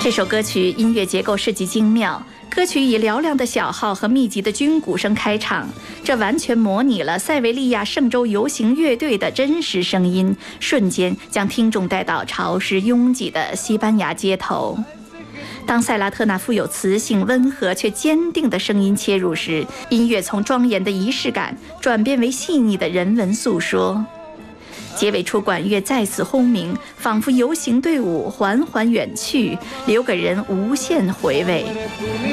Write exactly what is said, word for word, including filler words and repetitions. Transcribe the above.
这首歌曲音乐结构设计精妙，歌曲以嘹亮的小号和密集的军鼓声开场，这完全模拟了塞维利亚圣州游行乐队的真实声音，瞬间将听众带到潮湿拥挤的西班牙街头。当塞拉特那富有磁性、温和却坚定的声音切入时，音乐从庄严的仪式感转变为细腻的人文诉说。结尾处管乐再次轰鸣，仿佛游行队伍缓缓远去，留给人无限回味。